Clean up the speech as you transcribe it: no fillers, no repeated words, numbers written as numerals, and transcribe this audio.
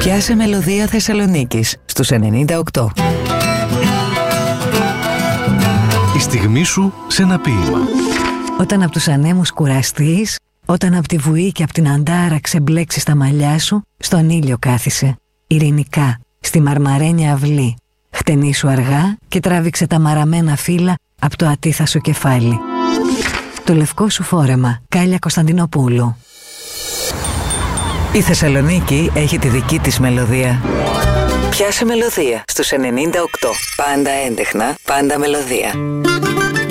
Πιάσε μελωδία Θεσσαλονίκης στους 98. Η στιγμή σου σε ένα ποίημα. Όταν από τους ανέμους κουραστείς, όταν από τη βουή και από την αντάρα ξεμπλέξεις τα μαλλιά σου, στον ήλιο κάθισε, ειρηνικά, στη μαρμαρένια αυλή. Χτενίσου αργά και τράβηξε τα μαραμένα φύλλα από το ατίθασο κεφάλι. Το λευκό σου φόρεμα, Κάλια Κωνσταντινοπούλου. Η Θεσσαλονίκη έχει τη δική της μελωδία. Πιάσε μελωδία στους 98. Πάντα έντεχνα, πάντα μελωδία.